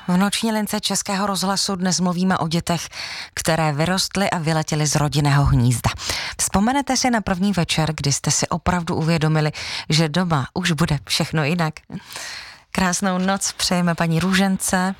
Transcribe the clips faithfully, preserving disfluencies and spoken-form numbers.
V noční lince Českého rozhlasu dnes mluvíme o dětech, které vyrostly a vyletěly z rodinného hnízda. Vzpomenete si na první večer, kdy jste si opravdu uvědomili, že doma už bude všechno jinak? Krásnou noc přejeme paní Růžence.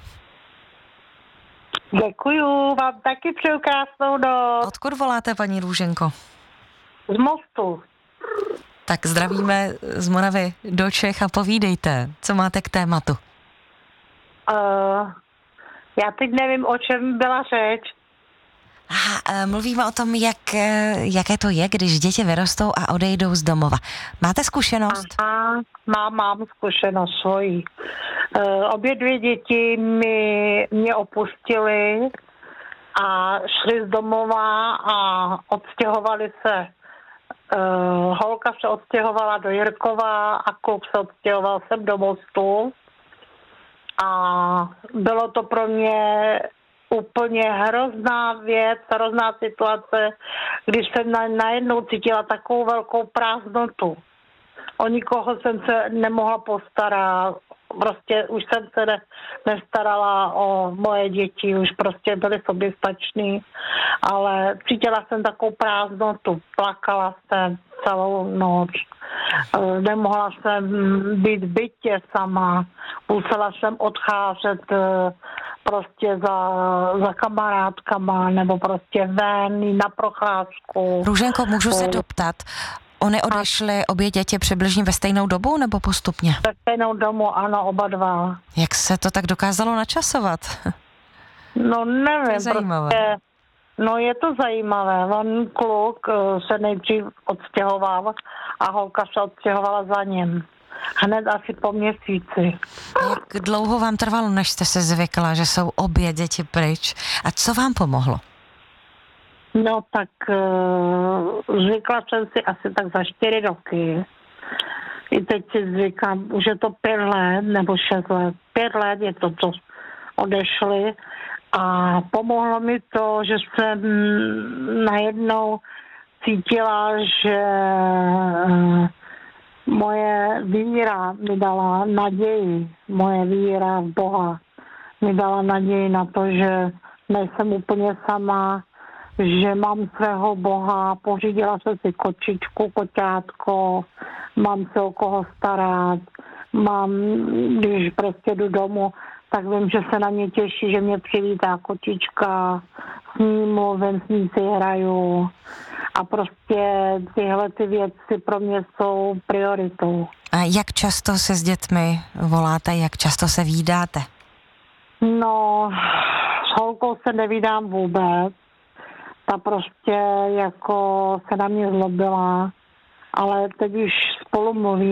Děkuju, vám taky přeju krásnou noc. Odkud voláte, paní Růženko? Z Mostu. Tak zdravíme z Moravy do Čech a povídejte, co máte k tématu. Uh, já teď nevím, o čem byla řeč. Aha, mluvíme o tom, jak, jaké to je, když děti vyrostou a odejdou z domova. Máte zkušenost? Aha, mám, mám zkušenost svojí. Uh, obě dvě děti mi, mě opustily a šly z domova a odstěhovali se. Uh, holka se odstěhovala do Jirkova a kluk se odstěhoval sem do Mostu. A bylo to pro mě úplně hrozná věc, hrozná situace, když jsem na, najednou cítila takovou velkou prázdnotu. O nikoho jsem se nemohla postarat, prostě už jsem se ne, nestarala o moje děti, už prostě byly soběstační, ale cítila jsem takovou prázdnotu, plakala jsem celou noc. Nemohla jsem být v bytě sama, musela jsem odcházet prostě za, za kamarádkama nebo prostě ven na procházku. Růženko, můžu se doptat? Ony odešly obě děti přibližně ve stejnou dobu nebo postupně? Ve stejnou dobu, ano, oba dva. Jak se to tak dokázalo načasovat? No nevím. To je zajímavé. Prostě, no je to zajímavé. On kluk se nejdřív odstěhoval a holka se odstěhovala za ním. Hned asi po měsíci. Jak dlouho vám trvalo, než jste se zvykla, že jsou obě děti pryč? A co vám pomohlo? No tak uh, zvykla jsem si asi tak za čtyři roky. I teď si zvykám, už je to pět let nebo šest let. Pět let je to, co odešli. A pomohlo mi to, že jsem najednou cítila, že uh, moje víra mi dala naději. Moje víra v Boha mi dala naději na to, že nejsem úplně sama, že mám svého Boha, pořídila jsem si kočičku, koťátko, mám se o koho starat, mám, když prostě jdu domů, tak vím, že se na mě těší, že mě přivítá kočička, s ní mluvím, s ní si hraju a prostě tyhle ty věci pro mě jsou prioritou. A jak často se s dětmi voláte, jak často se vídáte? No, s holkou se nevídám vůbec. Ta prostě jako se na mě zlobila, ale teď už spolu mluví.